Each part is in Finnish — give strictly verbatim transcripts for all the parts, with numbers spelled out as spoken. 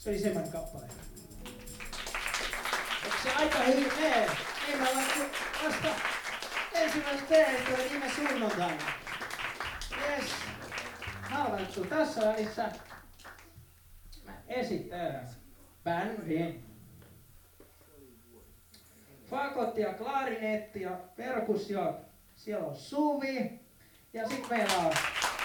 Se oli semmoinen kappale. Eikö se aika hyvin mene? Ei mä olen vasta ensimmäiset teet oli viime sunnuntaina. Jes. Halveltu tässä välissä. Mä esittelen bändin. Fagotti ja klarinetti ja perkussiot. Siellä on Suvi. Ja sit meillä on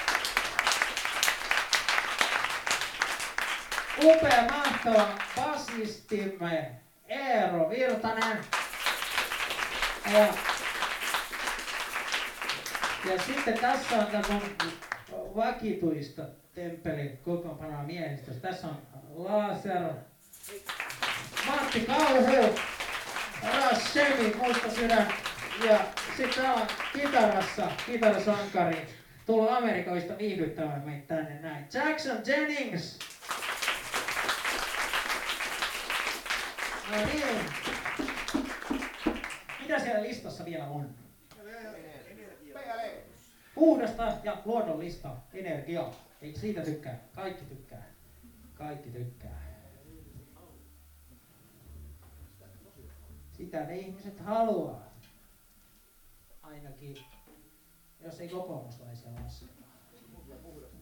upea mahtava basistimme Eero Virtanen. Ja, ja sitten tässä on tämä mun vakituista temppeli kokoonpanoa miehistöstä. Tässä on Laser, Matti Kauhu, Rashemi, musta sydän. Ja sitten täällä on kitarassa, kitarasankari, tullut Amerikoista viihdyttämään meitä tänne näin. Jackson Jennings! No niin. Mitä siellä listassa vielä on? Puhdasta ja luonnollista energiaa. Eikö siitä tykkää? Kaikki tykkää. Kaikki tykkää. Sitä ne ihmiset haluaa. Ainakin, jos ei kokoomuslaisia lasketa.